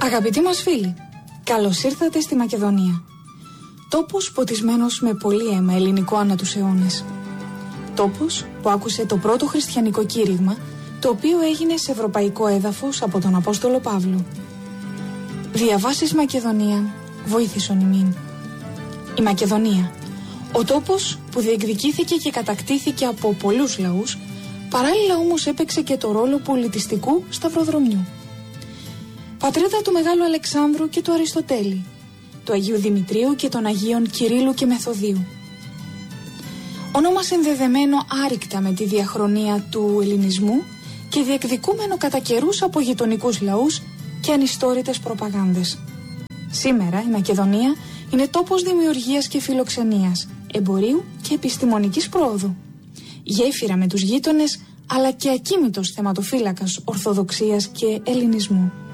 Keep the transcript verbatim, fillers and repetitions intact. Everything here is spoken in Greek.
Αγαπητοί μας φίλοι, καλώς ήρθατε στη Μακεδονία. Τόπος ποτισμένος με πολύ αίμα ελληνικό ανά τους αιώνες. Τόπος που άκουσε το πρώτο χριστιανικό κήρυγμα, το οποίο έγινε σε ευρωπαϊκό έδαφος από τον Απόστολο Παύλο. Διαβάσεις Μακεδονία, βοήθησον ημίν. Η Μακεδονία, ο τόπος που διεκδικήθηκε και κατακτήθηκε από πολλούς λαούς, παράλληλα όμως έπαιξε και το ρόλο πολιτιστικού σταυροδρομιού. Πατρίδα του Μεγάλου Αλεξάνδρου και του Αριστοτέλη, του Αγίου Δημητρίου και των Αγίων Κυρίλλου και Μεθοδίου. Όνομα συνδεδεμένο άρρηκτα με τη διαχρονία του ελληνισμού και διεκδικούμενο κατά καιρούς από γειτονικούς λαούς και ανιστόρητες προπαγάνδες. Σήμερα η Μακεδονία είναι τόπος δημιουργίας και φιλοξενίας, εμπορίου και επιστημονικής πρόοδου. Γέφυρα με τους γείτονες, αλλά και ακίμητος θεματοφύλακας ορθοδοξίας και ελληνισμού.